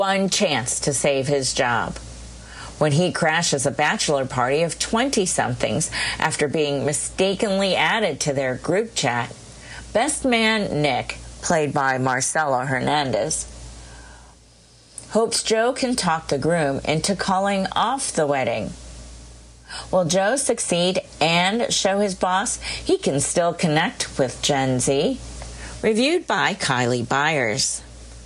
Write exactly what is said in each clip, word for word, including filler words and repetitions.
one chance to save his job when he crashes a bachelor party of twenty-somethings after being mistakenly added to their group chat. Best man Nick, played by Marcelo Hernandez, hopes Joe can talk the groom into calling off the wedding. Will Joe succeed and show his boss he can still connect with Gen Z? Reviewed by Kylie Byers.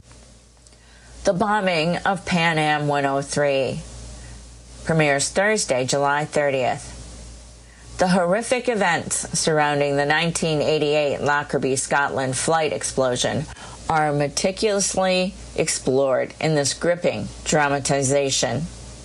The bombing of Pan Am one oh three premieres Thursday, July thirtieth. The horrific events surrounding the nineteen eighty-eight Lockerbie, Scotland flight explosion are meticulously explored in this gripping dramatization.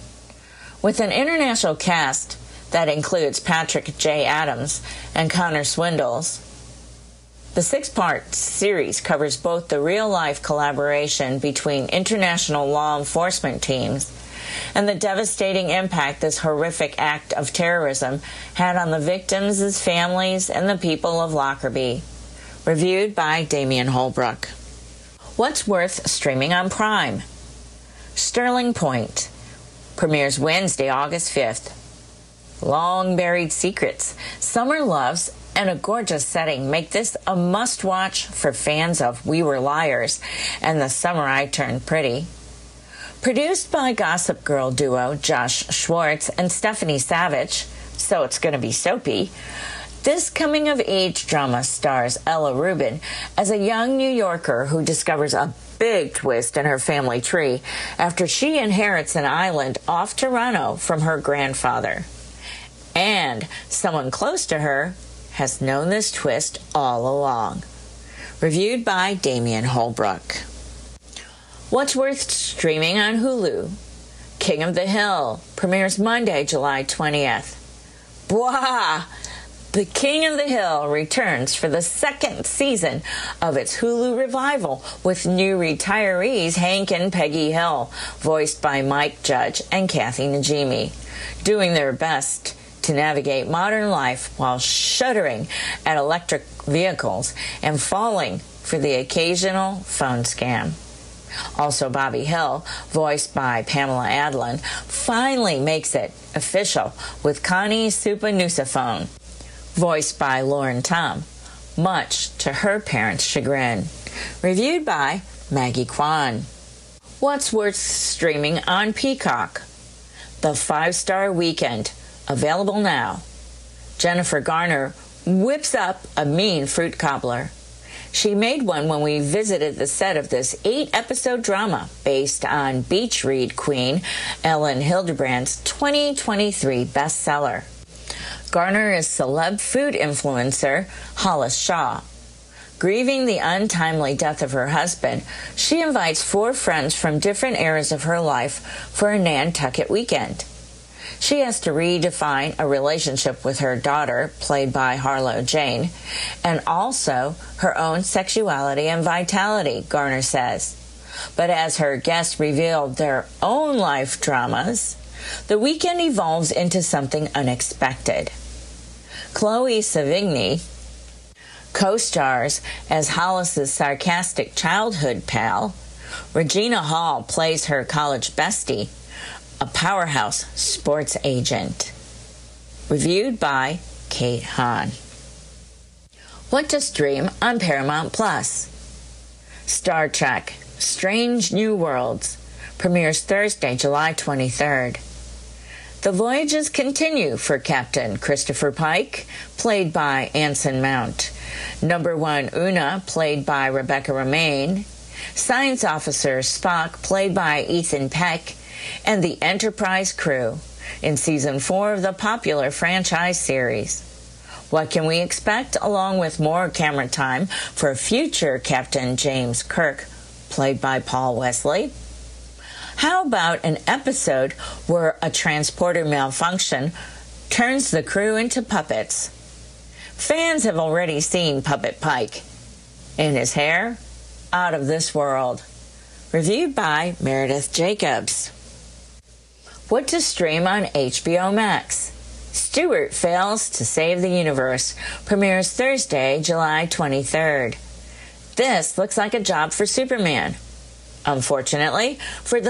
With an international cast that includes Patrick J. Adams and Connor Swindells, the six-part series covers both the real-life collaboration between international law enforcement teams and the devastating impact this horrific act of terrorism had on the victims' families and the people of Lockerbie. Reviewed by Damian Holbrook. What's worth streaming on Prime? Sterling Point premieres Wednesday, August fifth. Long-buried secrets, summer loves, and a gorgeous setting make this a must-watch for fans of We Were Liars and The Summer I Turned Pretty. Produced by Gossip Girl duo Josh Schwartz and Stephanie Savage, so it's going to be soapy, this coming-of-age drama stars Ella Rubin as a young New Yorker who discovers a big twist in her family tree after she inherits an island off Toronto from her grandfather. And someone close to her has known this twist all along. Reviewed by Damian Holbrook. What's worth streaming on Hulu? King of the Hill premieres Monday, July twentieth. Bwah! The King of the Hill returns for the second season of its Hulu revival with new retirees Hank and Peggy Hill, voiced by Mike Judge and Kathy Najimy, doing their best to navigate modern life while shuddering at electric vehicles and falling for the occasional phone scam. Also, Bobby Hill, voiced by Pamela Adlon, finally makes it official with Connie Supanusaphone, voiced by Lauren Tom, much to her parents' chagrin. Reviewed by Maggie Kwan. What's worth streaming on Peacock? The Five-Star Weekend, available now. Jennifer Garner whips up a mean fruit cobbler. She made one when we visited the set of this eight-episode drama based on beach read queen Ellen Hildebrand's twenty twenty-three bestseller. Garner is celeb food influencer Hollis Shaw. Grieving the untimely death of her husband, she invites four friends from different eras of her life for a Nantucket weekend. She has to redefine a relationship with her daughter, played by Harlow Jane, and also her own sexuality and vitality, Garner says. But as her guests revealed their own life dramas, the weekend evolves into something unexpected. Chloe Sevigny co-stars as Hollis's sarcastic childhood pal. Regina Hall plays her college bestie, a powerhouse sports agent. Reviewed by Kate Hahn. What to stream on Paramount Plus? Star Trek: Strange New Worlds premieres Thursday, July twenty-third. The voyages continue for Captain Christopher Pike, played by Anson Mount, Number One Una, played by Rebecca Romaine, Science Officer Spock, played by Ethan Peck, and the Enterprise crew in Season four of the popular franchise series. What can we expect, along with more camera time for future Captain James Kirk, played by Paul Wesley? How about an episode where a transporter malfunction turns the crew into puppets? Fans have already seen Puppet Pike. And his hair? Out of this world. Reviewed by Meredith Jacobs. What to stream on H B O Max? Stewart Fails to Save the Universe premieres Thursday, July twenty-third. This looks like a job for Superman. Unfortunately, for the